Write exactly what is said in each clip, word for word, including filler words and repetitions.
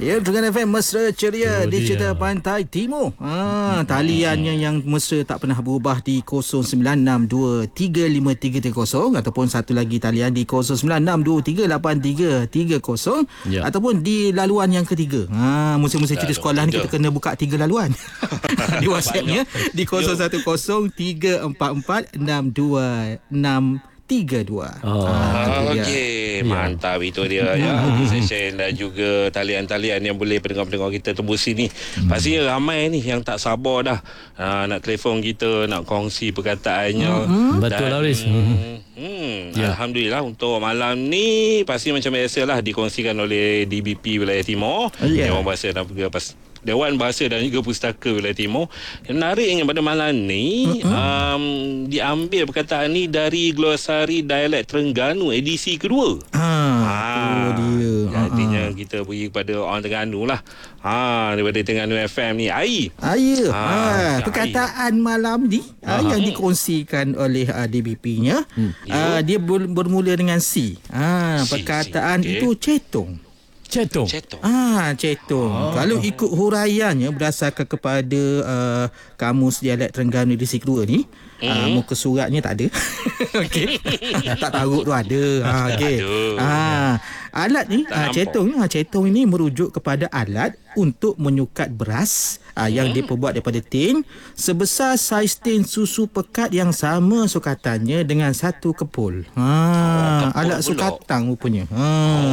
Ya, Terengganu F M mesra ceria di cerita Pantai Timur. Ha, taliannya yang mesra tak pernah berubah di kosong sembilan enam dua tiga lima tiga tiga kosong ataupun satu lagi talian di kosong sembilan enam dua tiga lapan tiga tiga kosong ya. Ataupun di laluan yang ketiga. Ha, musim-musim cerita sekolah ni kita kena buka tiga laluan. Di WhatsAppnya di kosong satu kosong tiga empat empat enam dua enam tiga dua. Oh. Ah, Okey, mantap itu dia ya. Session dan juga talian-talian yang boleh pendengar-pendengar kita tembus sini. Hmm. Pastinya ramai ni yang tak sabar dah uh, nak telefon kita, nak kongsi perkataannya. Hmm. Betul lah, Riz. Hmm, hmm, ya. Alhamdulillah untuk malam ni pasti macam biasalah dikongsikan oleh D B P Wilayah Timur. Yeah. Dewan Bahasa dan juga pas Dewan Bahasa dan juga Pustaka Wilayah Timur. Yang menariknya pada malam ni uh-huh. um, diambil perkataan ni dari glosari dialek Terengganu edisi kedua. Ah, ha, dia. Artinya uh-huh. kita pergi kepada orang Terengganu lah. Ha, daripada Terengganu F M ni. Ai. Ah, ya. Ha, ha, perkataan ai. malam ni uh-huh. yang dikongsikan oleh uh, D B P-nya. Hmm. Uh, dia ber, bermula dengan C. Ha, si, perkataan si. Okay. itu cetong. Cetong. Cetong. Ah, cetong. Oh. Kalau ikut huraiannya berdasarkan kepada uh, kamus dialek Terengganu edisi kedua ni, mm. uh, muka suratnya tak ada. Okey. Tak tahu tu ada. Ha, okey. Ah, alat ni, ah, cetong ni, ah, cetong ini merujuk kepada alat untuk menyukat beras ah, yang hmm. diperbuat daripada tin sebesar saiz tin susu pekat yang sama sukatannya dengan satu kepul. Ha, oh, kepul alat pula. Sukatan rupanya. Ha.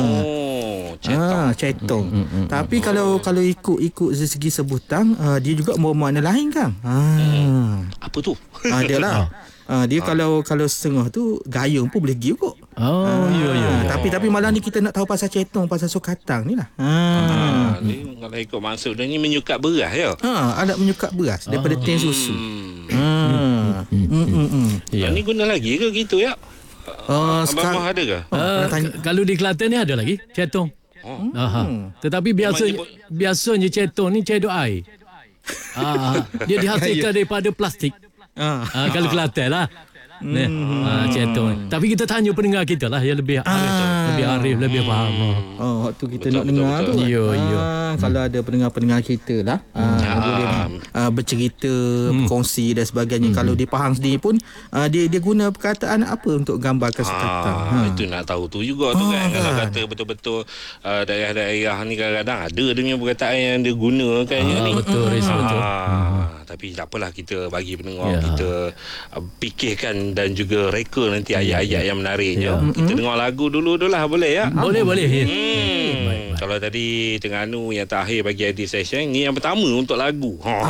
Oh, cetong. Ha, cetong. Hmm, hmm, Tapi hmm. kalau kalau ikut-ikut dari segi sebutan, uh, dia juga bermakna lain, Kang. Ha. Hmm. Apa tu? Ha, dia lah. Ha, dia ha. kalau kalau setengah tu gayung pun boleh pergi kok. Oh, ha, ya, ya, ya. Tapi tapi malam ni kita nak tahu pasal cetong, pasal sukatang ni lah. Ha. Ha, ni kalau ikut maksud dia ni menyukat beras ya. Ha, alat menyukat beras daripada oh. tin susu. Hmm. Ha. Hmm. Hmm. Hmm. Hmm. Ya. Ni guna lagi ke gitu ya? Uh, Abang ada ke? Uh, k- kalau di Kelantan ni ada lagi cetong. Oh. Aha. Tetapi biasa biasanya cetong ni cedok air. Ah, dia dihasilkan daripada plastik. Ah, ah kalau Kelantan lah. Ni, hmm. ah, cetong. Tapi kita tanya pendengar kita lah yang lebih ah. arif, lebih arif, lebih faham. Oh, waktu kita betul, nak betul, dengar betul, tu. Ya, ya. Ah, kalau ada pendengar-pendengar kita lah, ah, ya. boleh ah, bercerita, hmm. berkongsi dan sebagainya. Hmm. Kalau dia faham sendiri pun, ah, dia dia guna perkataan apa untuk gambarkan sukatan. Ah, ha. Itu nak tahu tu juga tu ah, kan. Kalau kan. kata betul-betul uh, daerah-daerah ni kadang-kadang ada dia punya perkataan yang dia guna kan. Ah, ni. Betul, Riz, ah, betul. Hmm. Tapi tak apalah, kita bagi pendengar yeah. kita uh, fikirkan dan juga reka nanti ayat-ayat yeah. yang menariknya. Yeah. Kita mm-hmm. dengar lagu dulu dulu lah, boleh ya? Boleh, boleh. Hmm. Baik, baik. Kalau tadi Terengganu yang terakhir bagi I D session, ni yang pertama untuk lagu. Ha.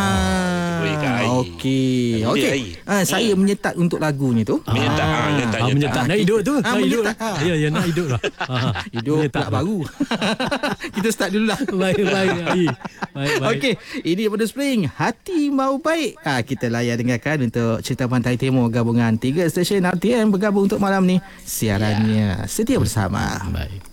Ah, okey. Okey. Ah, saya hmm. menyetat untuk lagunya tu. Menyetat. Ah, menyetat. Ah, menyetat. Nak hidup tu. Ah, nak hidup. Ah. Ya, ya, nak hidup lah. Hidup tak baru. Kita start dulu lah. Baik, baik. Baik, baik. Okey, ini pada Spring, hati mau baik. Ah, kita layan dengarkan untuk cerita Pantai Timur gabungan tiga stesen R T M bergabung untuk malam ni. Siarannya yeah. setia bersama. Baik.